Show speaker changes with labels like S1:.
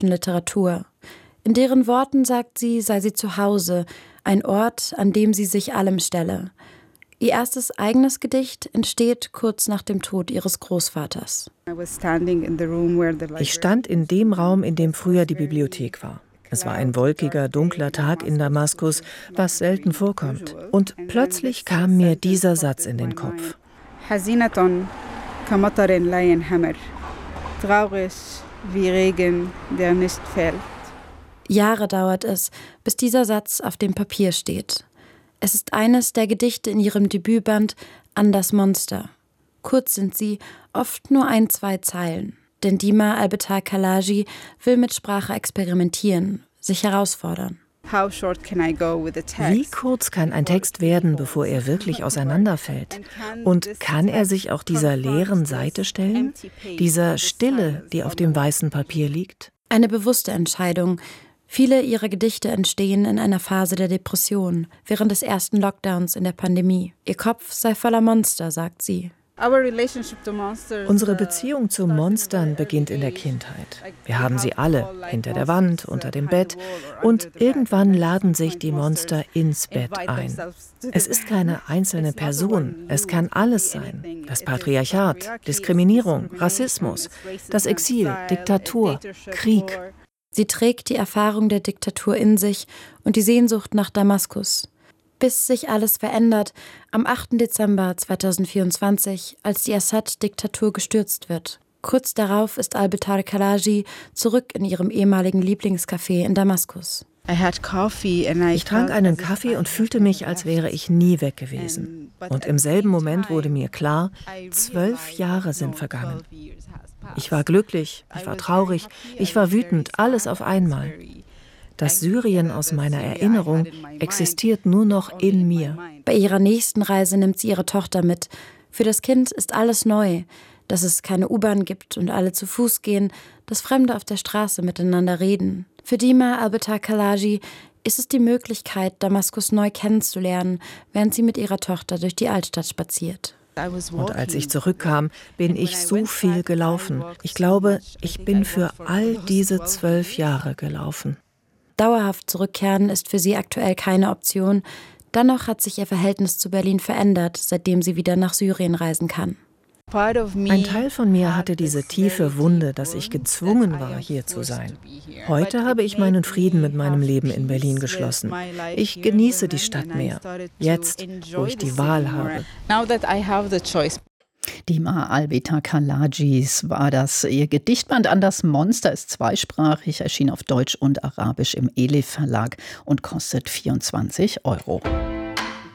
S1: gedruckten Literatur. In deren Worten, sagt sie, sei sie zu Hause, ein Ort, an dem sie sich allem stelle. Ihr erstes eigenes Gedicht entsteht kurz nach dem Tod ihres Großvaters.
S2: Ich stand in dem Raum, in dem früher die Bibliothek war. Es war ein wolkiger, dunkler Tag in Damaskus, was selten vorkommt. Und plötzlich kam mir dieser Satz in den Kopf.
S3: Traurig wie Regen, der nicht fällt.
S1: Jahre dauert es, bis dieser Satz auf dem Papier steht. Es ist eines der Gedichte in ihrem Debütband »An das Monster«. Kurz sind sie, oft nur 1-2 Zeilen. Denn Dima Albetar Kalaji will mit Sprache experimentieren, sich herausfordern.
S2: Wie kurz kann ein Text werden, bevor er wirklich auseinanderfällt? Und kann er sich auch dieser leeren Seite stellen? Dieser Stille, die auf dem weißen Papier liegt?
S1: Eine bewusste Entscheidung. Viele ihrer Gedichte entstehen in einer Phase der Depression, während des ersten Lockdowns in der Pandemie. Ihr Kopf sei voller Monster, sagt sie.
S2: Unsere Beziehung zu Monstern beginnt in der Kindheit. Wir haben sie alle, hinter der Wand, unter dem Bett. Und irgendwann laden sich die Monster ins Bett ein. Es ist keine einzelne Person, es kann alles sein. Das Patriarchat, Diskriminierung, Rassismus, das Exil, Diktatur, Krieg.
S1: Sie trägt die Erfahrung der Diktatur in sich und die Sehnsucht nach Damaskus. Bis sich alles verändert, am 8. Dezember 2024, als die Assad-Diktatur gestürzt wird. Kurz darauf ist Albetar Kalaji zurück in ihrem ehemaligen Lieblingscafé in Damaskus.
S2: Ich trank einen Kaffee und fühlte mich, als wäre ich nie weg gewesen. Und im selben Moment wurde mir klar, 12 Jahre sind vergangen. Ich war glücklich, ich war traurig, ich war wütend, alles auf einmal. Das Syrien aus meiner Erinnerung existiert nur noch in mir.
S1: Bei ihrer nächsten Reise nimmt sie ihre Tochter mit. Für das Kind ist alles neu. Dass es keine U-Bahn gibt und alle zu Fuß gehen, dass Fremde auf der Straße miteinander reden. Für Dima Albetar Kalaji ist es die Möglichkeit, Damaskus neu kennenzulernen, während sie mit ihrer Tochter durch die Altstadt spaziert.
S2: Und als ich zurückkam, bin ich so viel gelaufen. Ich glaube, ich bin für all diese 12 Jahre gelaufen.
S1: Dauerhaft zurückkehren ist für sie aktuell keine Option. Dennoch hat sich ihr Verhältnis zu Berlin verändert, seitdem sie wieder nach Syrien reisen kann.
S2: Ein Teil von mir hatte diese tiefe Wunde, dass ich gezwungen war, hier zu sein. Heute habe ich meinen Frieden mit meinem Leben in Berlin geschlossen. Ich genieße die Stadt mehr, jetzt, wo ich die Wahl habe.
S4: Dima Albetar Kalajis war das. Ihr Gedichtband An das Monster ist zweisprachig, erschien auf Deutsch und Arabisch im Elif Verlag und kostet 24 €.